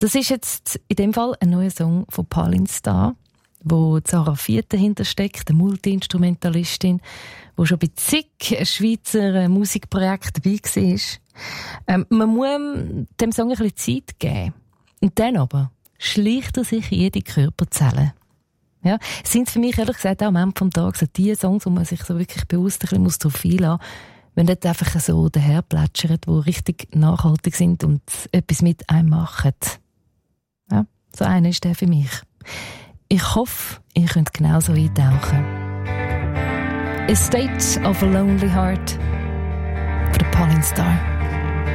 Das ist jetzt in dem Fall ein neuer Song von Pauline Starr, wo Zara Vieth dahinter steckt, eine Multi-Instrumentalistin, die schon bei zig Schweizer Musikprojekten dabei war. Man muss dem Song ein bisschen Zeit geben. Und dann aber schleicht er sich in jede Körperzelle. Ja, sind für mich ehrlich gesagt auch am Ende des Tages so die Songs, wo man sich so wirklich bewusst ein bisschen drauf einlassen muss, wenn nicht einfach so daherplätschern, die richtig nachhaltig sind und etwas mit einem machen. Ja, so einer ist der für mich. Ich hoffe, ihr könnt genauso eintauchen. A State of a Lonely Heart von Pauline Starr.